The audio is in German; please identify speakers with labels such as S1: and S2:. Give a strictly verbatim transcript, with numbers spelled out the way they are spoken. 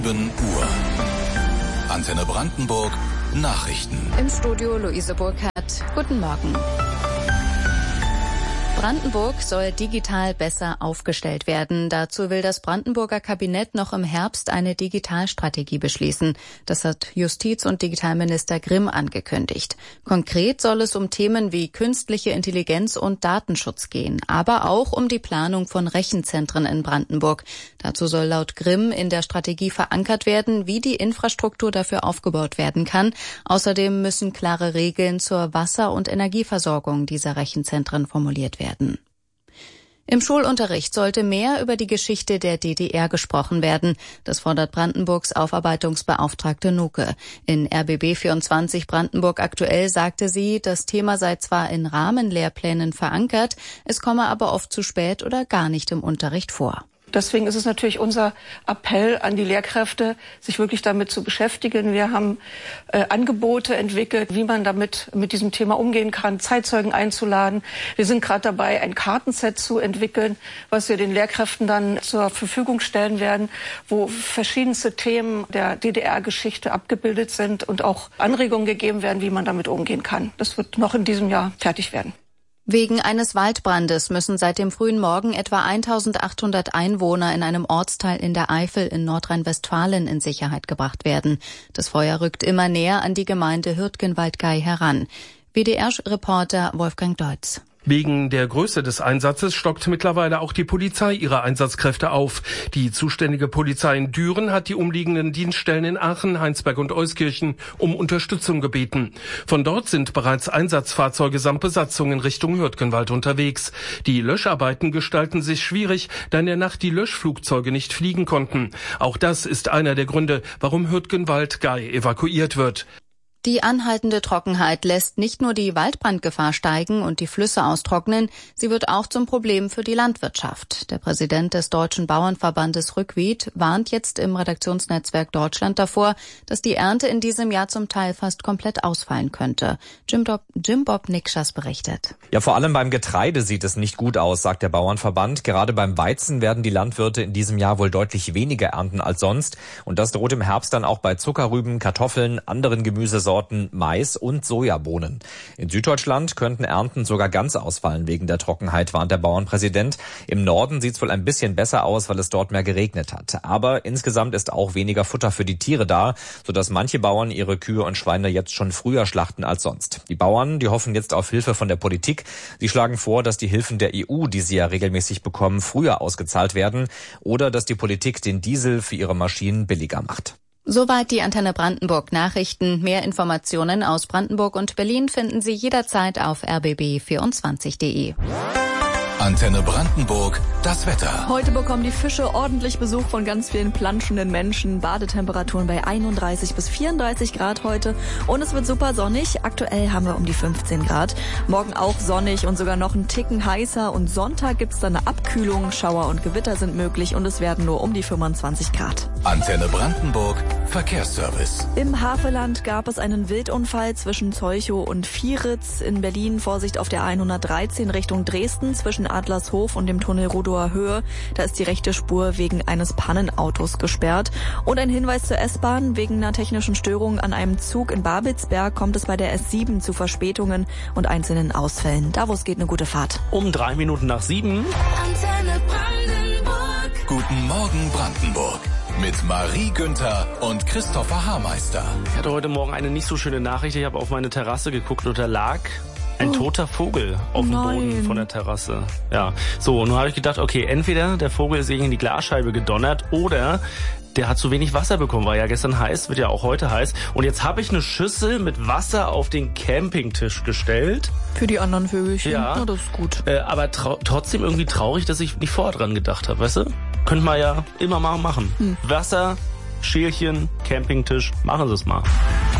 S1: sieben Uhr. Antenne Brandenburg, Nachrichten.
S2: Im Studio Luise Burkhardt. Guten Morgen. Brandenburg soll digital besser aufgestellt werden. Dazu will das Brandenburger Kabinett noch im Herbst eine Digitalstrategie beschließen. Das hat Justiz- und Digitalminister Grimm angekündigt. Konkret soll es um Themen wie künstliche Intelligenz und Datenschutz gehen, aber auch um die Planung von Rechenzentren in Brandenburg. Dazu soll laut Grimm in der Strategie verankert werden, wie die Infrastruktur dafür aufgebaut werden kann. Außerdem müssen klare Regeln zur Wasser- und Energieversorgung dieser Rechenzentren formuliert werden. Im Schulunterricht sollte mehr über die Geschichte der D D R gesprochen werden. Das fordert Brandenburgs Aufarbeitungsbeauftragte Nuke. In R B B vierundzwanzig Brandenburg aktuell sagte sie, das Thema sei zwar in Rahmenlehrplänen verankert, es komme aber oft zu spät oder gar nicht im Unterricht vor.
S3: Deswegen ist es natürlich unser Appell an die Lehrkräfte, sich wirklich damit zu beschäftigen. Wir haben äh, Angebote entwickelt, wie man damit mit diesem Thema umgehen kann, Zeitzeugen einzuladen. Wir sind gerade dabei, ein Kartenset zu entwickeln, was wir den Lehrkräften dann zur Verfügung stellen werden, wo verschiedenste Themen der D D R-Geschichte abgebildet sind und auch Anregungen gegeben werden, wie man damit umgehen kann. Das wird noch in diesem Jahr fertig werden.
S2: Wegen eines Waldbrandes müssen seit dem frühen Morgen etwa eintausendachthundert Einwohner in einem Ortsteil in der Eifel in Nordrhein-Westfalen in Sicherheit gebracht werden. Das Feuer rückt immer näher an die Gemeinde Hürtgenwaldgei heran. W D R-Reporter Wolfgang Deutz.
S4: Wegen der Größe des Einsatzes stockt mittlerweile auch die Polizei ihre Einsatzkräfte auf. Die zuständige Polizei in Düren hat die umliegenden Dienststellen in Aachen, Heinsberg und Euskirchen um Unterstützung gebeten. Von dort sind bereits Einsatzfahrzeuge samt Besatzung in Richtung Hürtgenwald unterwegs. Die Löscharbeiten gestalten sich schwierig, da in der Nacht die Löschflugzeuge nicht fliegen konnten. Auch das ist einer der Gründe, warum Hürtgenwaldgei evakuiert wird.
S2: Die anhaltende Trockenheit lässt nicht nur die Waldbrandgefahr steigen und die Flüsse austrocknen, sie wird auch zum Problem für die Landwirtschaft. Der Präsident des Deutschen Bauernverbandes Rückwied warnt jetzt im Redaktionsnetzwerk Deutschland davor, dass die Ernte in diesem Jahr zum Teil fast komplett ausfallen könnte. Jim, Bob, Jim Bob Nikschas berichtet.
S5: Ja, vor allem beim Getreide sieht es nicht gut aus, sagt der Bauernverband. Gerade beim Weizen werden die Landwirte in diesem Jahr wohl deutlich weniger ernten als sonst. Und das droht im Herbst dann auch bei Zuckerrüben, Kartoffeln, anderen Gemüsesorten, Mais und Sojabohnen. In Süddeutschland könnten Ernten sogar ganz ausfallen wegen der Trockenheit, warnt der Bauernpräsident. Im Norden sieht es wohl ein bisschen besser aus, weil es dort mehr geregnet hat. Aber insgesamt ist auch weniger Futter für die Tiere da, sodass manche Bauern ihre Kühe und Schweine jetzt schon früher schlachten als sonst. Die Bauern, die hoffen jetzt auf Hilfe von der Politik. Sie schlagen vor, dass die Hilfen der E U, die sie ja regelmäßig bekommen, früher ausgezahlt werden oder dass die Politik den Diesel für ihre Maschinen billiger macht.
S2: Soweit die Antenne Brandenburg Nachrichten. Mehr Informationen aus Brandenburg und Berlin finden Sie jederzeit auf r b b vierundzwanzig punkt de.
S1: Antenne Brandenburg, das Wetter.
S6: Heute bekommen die Fische ordentlich Besuch von ganz vielen planschenden Menschen. Badetemperaturen bei einunddreißig bis vierunddreißig Grad heute. Und es wird super sonnig. Aktuell haben wir um die fünfzehn Grad. Morgen auch sonnig und sogar noch einen Ticken heißer. Und Sonntag gibt's dann eine Abkühlung. Schauer und Gewitter sind möglich und es werden nur um die fünfundzwanzig Grad.
S1: Antenne Brandenburg, Verkehrsservice.
S6: Im Havelland gab es einen Wildunfall zwischen Zeuchow und Vieritz. In Berlin Vorsicht auf der hundertdreizehn Richtung Dresden zwischen Adlershof und dem Tunnel Rudower Höhe. Da ist die rechte Spur wegen eines Pannenautos gesperrt. Und ein Hinweis zur S-Bahn. Wegen einer technischen Störung an einem Zug in Babelsberg kommt es bei der S sieben zu Verspätungen und einzelnen Ausfällen. Davos geht eine gute Fahrt.
S4: Um drei Minuten nach sieben.
S1: Antenne Brandenburg. Guten Morgen Brandenburg. Mit Marie Günther und Christopher Haarmeister.
S4: Ich hatte heute Morgen eine nicht so schöne Nachricht. Ich habe auf meine Terrasse geguckt und da lag ein oh. toter Vogel auf dem
S6: Nein.
S4: Boden von der Terrasse. Ja, so, und nun habe ich gedacht, okay, entweder der Vogel ist gegen die Glasscheibe gedonnert oder der hat zu wenig Wasser bekommen, war ja gestern heiß, wird ja auch heute heiß. Und jetzt habe ich eine Schüssel mit Wasser auf den Campingtisch gestellt.
S6: Für die anderen Vögelchen,
S4: ja,
S6: na, das ist gut.
S4: Äh, aber trau- trotzdem irgendwie traurig, dass ich nicht vorher dran gedacht habe, weißt du? Könnte man ja immer mal machen. Hm. Wasser, Schälchen, Campingtisch, machen Sie es mal.